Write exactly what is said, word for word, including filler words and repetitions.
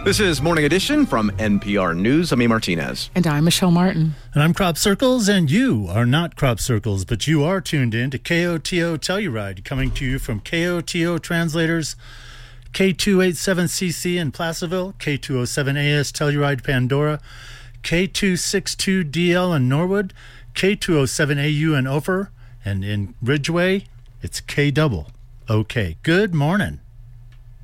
This is Morning Edition from N P R News. I'm E. Martinez. And I'm Michelle Martin. And I'm Crop Circles, and you are not Crop Circles, but you are tuned in to K O T O Telluride, coming to you from K O T O Translators, K two eighty-seven C C in Placerville, K two oh seven A S Telluride Pandora, K two sixty-two D L in Norwood, K two oh seven A U in Ophir, and in Ridgeway, it's K double. Okay, good morning.